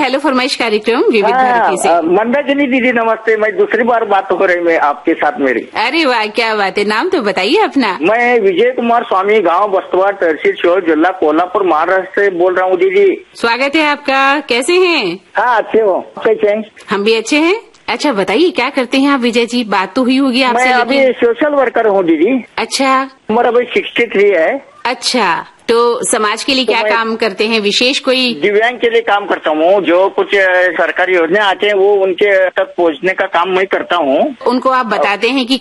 Hello फरमाइश कार्यक्रम विविध भारती से। मंदाकिनी दीदी नमस्ते। मैं दूसरी बार बात हो रही मैं आपके साथ मेरी। अरे वाह, क्या बात है। नाम तो बताइए अपना। मैं विजय कुमार स्वामी, गांव बस्तवा, तहसील शिहोर, जिला कोल्हापुर, महाराष्ट्र से बोल रहा हूँ दीदी। स्वागत है आपका। कैसे हैं? हाँ अच्छे हो, कैसे हैं? हम भी अच्छे हैं। अच्छा बताइए क्या करते हैं आप विजय जी? बात तो हुई होगी आपसे। मैं अभी सोशल वर्कर हूँ दीदी। अच्छा, उम्र अभी 63 है। अच्छा, तो समाज के लिए क्या काम करते हैं? विशेष कोई? दिव्यांग के लिए काम करता हूँ। जो कुछ सरकारी योजना आते हैं वो उनके तक पहुँचने का काम मैं करता हूँ। उनको आप बताते हैं कि